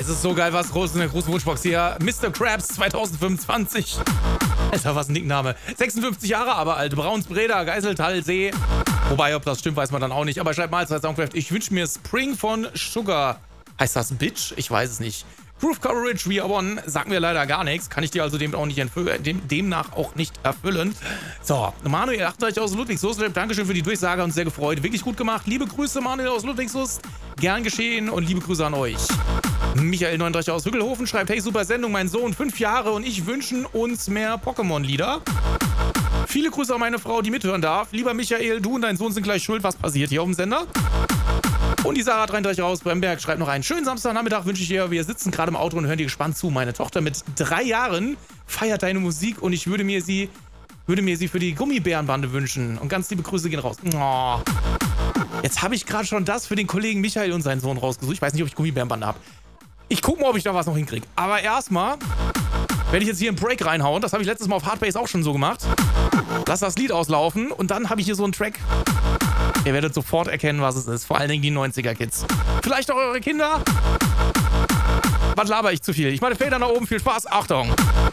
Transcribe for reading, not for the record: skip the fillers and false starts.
Es ist so geil, was groß in der großen Wunschbox hier. Mr. Krabs 2025. Alter, was ein Nickname. 56 Jahre, aber alt. Braunsbreder, Geiseltalsee. Wobei, ob das stimmt, weiß man dann auch nicht. Aber schreibt mal als Soundcraft, ich wünsche mir Spring von Sugar. Heißt das Bitch? Ich weiß es nicht. Groove Coverage, We Are One, sagt mir leider gar nichts. Kann ich dir also demnach auch nicht erfüllen. So, Manuel 38 aus Ludwigslust. Dankeschön für die Durchsage, uns sehr gefreut. Wirklich gut gemacht. Liebe Grüße, Manuel aus Ludwigslust. Gern geschehen und liebe Grüße an euch. Michael 39 aus Hügelhofen schreibt, hey, super Sendung, mein Sohn, 5 Jahre und ich wünschen uns mehr Pokémon-Lieder. Viele Grüße an meine Frau, die mithören darf. Lieber Michael, du und dein Sohn sind gleich schuld. Was passiert hier auf dem Sender? Und die Sarah 33 aus Bremberg schreibt noch einen schönen Samstagnachmittag wünsche ich dir. Wir sitzen gerade im Auto und hören dir gespannt zu. Meine Tochter mit 3 Jahren feiert deine Musik und ich würde mir sie für die Gummibärenbande wünschen. Und ganz liebe Grüße gehen raus. Oh. Jetzt habe ich gerade schon das für den Kollegen Michael und seinen Sohn rausgesucht. Ich weiß nicht, ob ich Gummibärenbande habe. Ich gucke mal, ob ich da was noch hinkriege. Aber erstmal werde ich jetzt hier einen Break reinhauen. Das habe ich letztes Mal auf Hardbase auch schon so gemacht. Lass das Lied auslaufen und dann habe ich hier so einen Track. Ihr werdet sofort erkennen, was es ist. Vor allen Dingen die 90er-Kids. Vielleicht auch eure Kinder. Was laber ich zu viel? Ich meine, Felder nach oben. Viel Spaß. Achtung.